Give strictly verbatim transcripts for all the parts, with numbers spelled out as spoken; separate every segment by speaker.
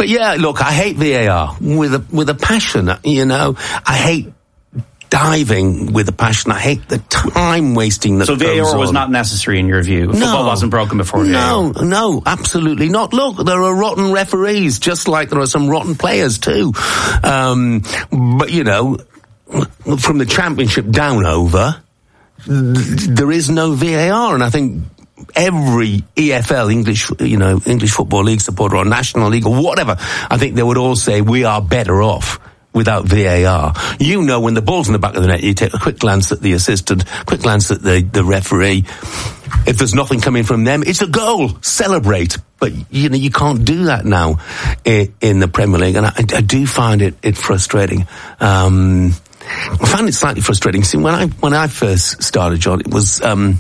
Speaker 1: But yeah, look, I hate V A R with a, with a passion, you know. I hate diving with a passion. I hate the time wasting that
Speaker 2: So V A R
Speaker 1: goes
Speaker 2: was
Speaker 1: on.
Speaker 2: not necessary in your view?
Speaker 1: No.
Speaker 2: Football wasn't broken before V A R?
Speaker 1: No, no, absolutely not. Look, there are rotten referees, just like there are some rotten players too. Um, but, you know, from the Championship down over, there is no V A R, and I think every E F L, English, you know, English Football League supporter or National League or whatever, I think they would all say we are better off without V A R. You know, when the ball's in the back of the net, you take a quick glance at the assistant, quick glance at the, the referee. If there's nothing coming from them, it's a goal. Celebrate. But, you know, you can't do that now in, in the Premier League. And I, I do find it, it frustrating. Um, I find it slightly frustrating. See, when I, when I first started, John, it was, um,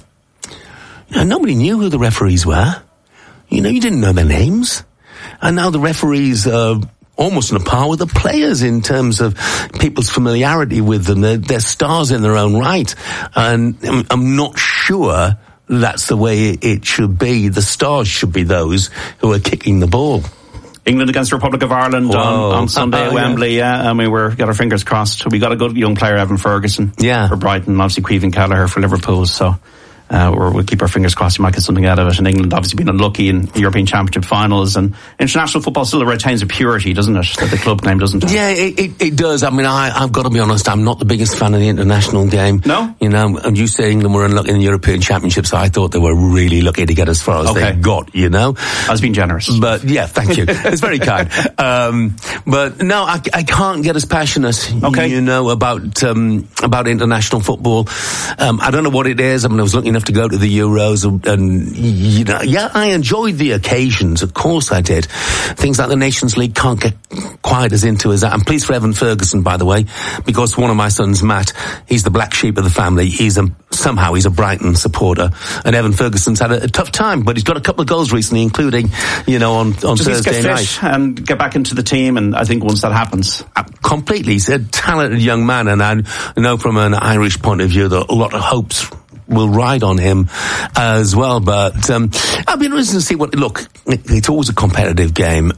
Speaker 1: you know, nobody knew who the referees were. You know, you didn't know their names. And now the referees are almost on a par with the players in terms of people's familiarity with them. They're, they're stars in their own right. And I'm, I'm not sure that's the way it should be. The stars should be those who are kicking the ball.
Speaker 2: England against the Republic of Ireland on, on Sunday at Wembley, yeah. And we were got our fingers crossed. We got a good young player, Evan Ferguson,
Speaker 1: yeah,
Speaker 2: for Brighton, obviously Caoimhín Kelleher for Liverpool. So uh, we're, we'll keep our fingers crossed. You might get something out of it. And England obviously been unlucky in European Championship finals, and international football still retains a purity, doesn't it? That the club game doesn't have.
Speaker 1: Yeah, it, it, it does. I mean, I, I've got to be honest, I'm not the biggest fan of the international game.
Speaker 2: No?
Speaker 1: You know, and you say England were unlucky in the European Championships. I thought they were really lucky to get as far as
Speaker 2: okay.
Speaker 1: they got, you know.
Speaker 2: I was being generous.
Speaker 1: But, yeah, thank you. It's very kind. Um, but, no, I, I can't get as passionate, okay. you know, about um, about international football. Um, I don't know what it is. I mean, I was lucky enough to go to the Euros, and, and, you know, yeah, I enjoyed the occasions. Of course I did. Things like the Nations League can't get quite as into as that. I'm pleased for Evan Ferguson, by the way, because one of my sons, Matt, he's the black sheep of the family. He's a, somehow he's a Brighton supporter, and Evan Ferguson's had a, a tough time, but he's got a couple of goals recently, including, you know, on, on
Speaker 2: Does
Speaker 1: Thursday
Speaker 2: he get
Speaker 1: night.
Speaker 2: fit and get back into the team, and I think once that happens.
Speaker 1: Uh, completely. He's a talented young man, and I know from an Irish point of view that a lot of hopes will ride on him as well. But um, I'll be interested to see what. Look, it's always a competitive game.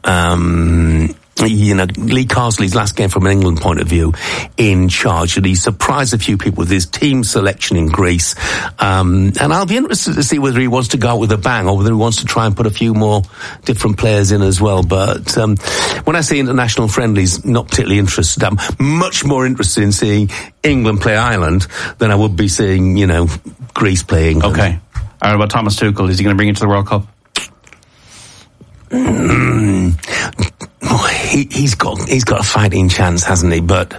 Speaker 1: Um, you know, Lee Carsley's last game from an England point of view in charge, and he surprised a few people with his team selection in Greece. Um, and I'll be interested to see whether he wants to go out with a bang or whether he wants to try and put a few more different players in as well. But um, when I say international friendlies, not particularly interested. I'm much more interested in seeing England play Ireland than I would be seeing, you know, Greece play England.
Speaker 2: Okay. All right, about Thomas Tuchel, is he going to bring it to the World Cup?
Speaker 1: Mm. He, he's got he's got a fighting chance, hasn't he? But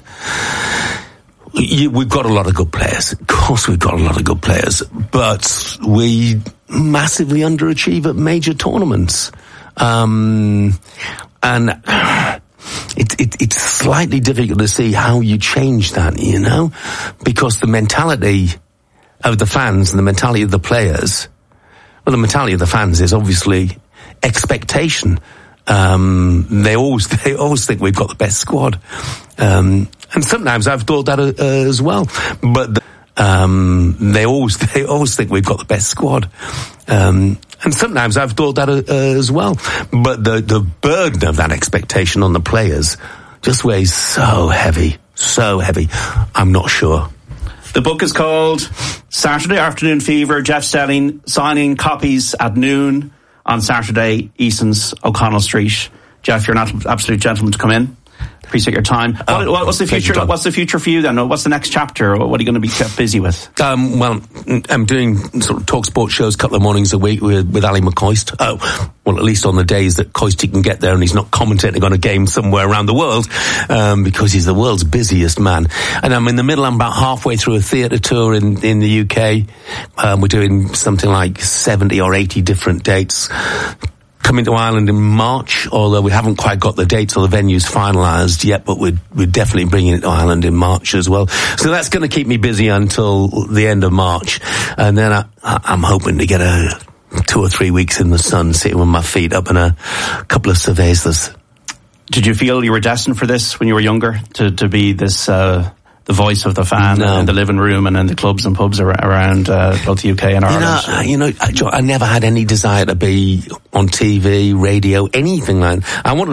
Speaker 1: you, we've got a lot of good players. Of course, we've got a lot of good players, but we massively underachieve at major tournaments, um, and it, it, it's slightly difficult to see how you change that. You know, because the mentality of the fans and the mentality of the players, well, the mentality of the fans is obviously expectation. Um, they always, they always think we've got the best squad. Um, and sometimes I've thought that uh, as well. But, the, um, they always, they always think we've got the best squad. Um, and sometimes I've thought that uh, as well. But the, the burden of that expectation on the players just weighs so heavy, so heavy. I'm not sure.
Speaker 2: The book is called Saturday Afternoon Fever. Jeff Stelling signing copies at noon on Saturday, Easton's O'Connell Street. Jeff, you're an absolute gentleman to come in. Appreciate your time.
Speaker 1: Oh,
Speaker 2: what, what's the future? You, what's the future for you then? What's the next chapter? What are you going to be kept busy with?
Speaker 1: Um, well, I'm doing sort of talk sport shows a couple of mornings a week with, with Ali McCoist. Oh, well, at least on the days that Coisty can get there and he's not commentating on a game somewhere around the world, um, because he's the world's busiest man. And I'm in the middle. I'm about halfway through a theatre tour in, in the U K. Um, we're doing something like seventy or eighty different dates. Coming to Ireland in March, although we haven't quite got the dates or the venues finalised yet, but we're, we're definitely bringing it to Ireland in March as well. So that's going to keep me busy until the end of March. And then I, I'm hoping to get a two or three weeks in the sun, sitting with my feet up in a couple of cervezas.
Speaker 2: Did you feel you were destined for this when you were younger, to, to be this... Uh the voice of the fan
Speaker 1: no.
Speaker 2: in the living room and in the clubs and pubs around uh, both the U K and Ireland?
Speaker 1: You know, you know, I never had any desire to be on T V, radio, anything like that. I wanted